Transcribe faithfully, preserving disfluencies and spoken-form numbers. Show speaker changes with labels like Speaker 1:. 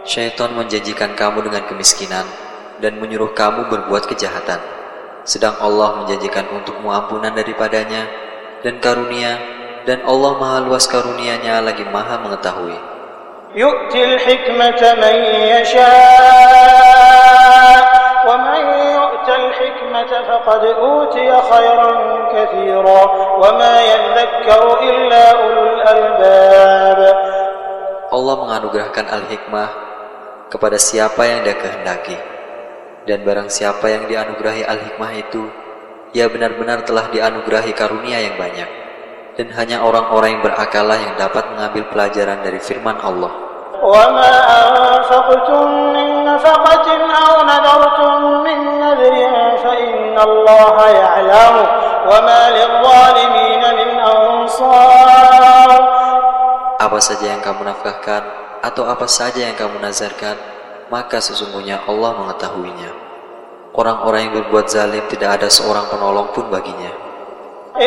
Speaker 1: Syaitan menjanjikan kamu dengan kemiskinan dan menyuruh kamu berbuat kejahatan, sedang Allah menjanjikan untukmu ampunan daripadanya dan karunia, dan Allah maha luas karunia-Nya lagi maha mengetahui.
Speaker 2: Yu'til hikmata man yasha' wa man yu'tal hikmata faqad utiya khairan katsira wa ma yadhakkaru illa ulul albab.
Speaker 1: Allah menganugerahkan al-hikmah kepada siapa yang Dia kehendaki, dan barang siapa yang dianugerahi al-hikmah itu, ia benar-benar telah dianugerahi karunia yang banyak, dan hanya orang-orang yang berakal yang dapat mengambil pelajaran dari firman Allah.
Speaker 2: وَمَا أَنفَقْتُم مِّن نَّفَقَةٍ أَوْ نَذَرْتُم مِّن نَّذْرٍ فَإِنَّ اللَّهَ يَعْلَمُهُ وَمَا لِلظَّالِمِينَ مِنْ أَنصَارٍ.
Speaker 1: Apa saja yang kamu nafkahkan atau apa saja yang kamu nazarkan, maka sesungguhnya Allah mengetahuinya. Orang-orang yang berbuat zalim tidak ada seorang penolong pun baginya.